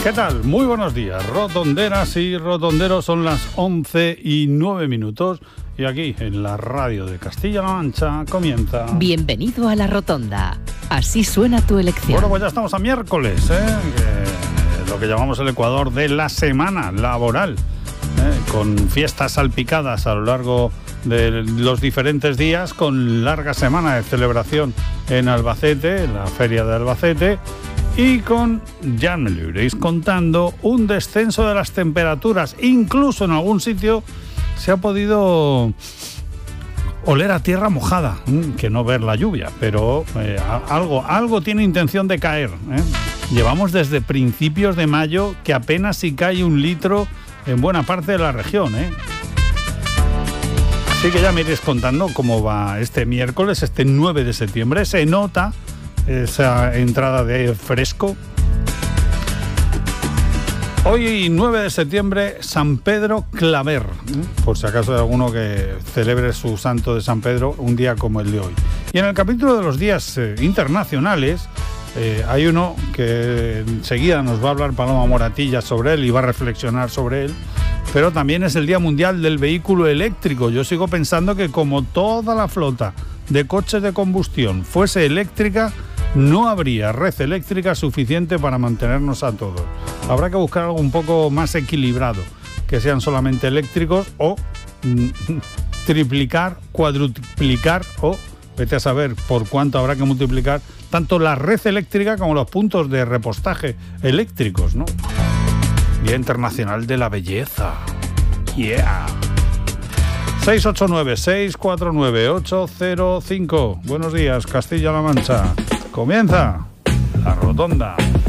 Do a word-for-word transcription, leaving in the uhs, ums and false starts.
¿Qué tal? Muy buenos días, rotonderas y rotonderos. Son las once y nueve minutos y aquí en la radio de Castilla-La Mancha comienza... Bienvenido a La Rotonda. Así suena tu elección. Bueno, pues ya estamos a miércoles, ¿eh? Que, lo que llamamos el Ecuador de la semana laboral, ¿eh? Con fiestas salpicadas a lo largo de los diferentes días, con larga semana de celebración en Albacete, en la feria de Albacete, y con, ya me lo iréis contando, un descenso de las temperaturas. Incluso en algún sitio se ha podido oler a tierra mojada, que no ver la lluvia, pero eh, algo, algo tiene intención de caer, ¿eh? Llevamos desde principios de mayo que apenas si cae un litro en buena parte de la región, ¿eh? Así que ya me iréis contando cómo va este miércoles, este nueve de septiembre. Se nota esa entrada de aire fresco. Hoy, nueve de septiembre, San Pedro Claver, ¿eh? Por si acaso hay alguno que celebre su santo de San Pedro un día como el de hoy. Y en el capítulo de los días eh, internacionales, eh, hay uno que enseguida nos va a hablar Paloma Moratilla sobre él y va a reflexionar sobre él, pero también es el Día Mundial del Vehículo Eléctrico. Yo sigo pensando que como toda la flota de coches de combustión fuese eléctrica, no habría red eléctrica suficiente para mantenernos a todos. Habrá que buscar algo un poco más equilibrado, que sean solamente eléctricos o mm, triplicar, cuadruplicar o vete a saber por cuánto habrá que multiplicar tanto la red eléctrica como los puntos de repostaje eléctricos, ¿no? Día Internacional de la Belleza. Yeah. seis ocho nueve, seis cuatro nueve, ocho cero cinco. Buenos días, Castilla-La Mancha. Comienza La Rotonda.